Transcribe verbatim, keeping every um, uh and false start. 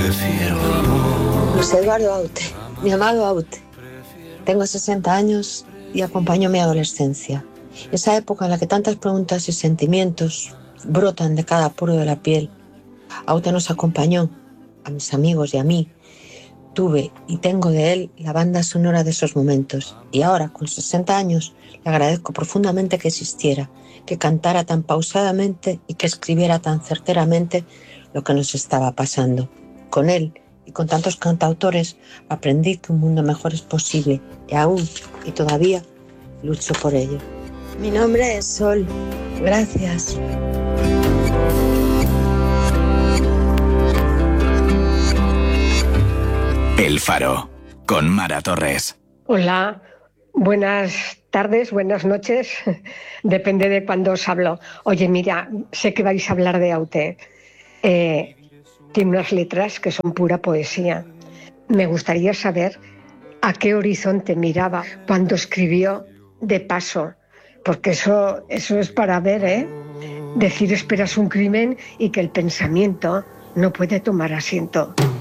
José Eduardo Aute, mi amado Aute. Tengo sesenta años y acompaño mi adolescencia. Esa época en la que tantas preguntas y sentimientos brotan de cada poro de la piel. Aute nos acompañó, a mis amigos y a mí. Tuve y tengo de él la banda sonora de esos momentos. Y ahora, con sesenta años, le agradezco profundamente que existiera, que cantara tan pausadamente y que escribiera tan certeramente lo que nos estaba pasando. Con él y con tantos cantautores aprendí que un mundo mejor es posible y aún y todavía lucho por ello. Mi nombre es Sol. Gracias. El Faro, con Mara Torres. Hola, buenas tardes, buenas noches, depende de cuándo os hablo. Oye, mira, sé que vais a hablar de Aute. Eh, tiene unas letras que son pura poesía. Me gustaría saber a qué horizonte miraba cuando escribió De paso, porque eso, eso es para ver, ¿eh? Decir esperas un crimen y que el pensamiento no puede tomar asiento.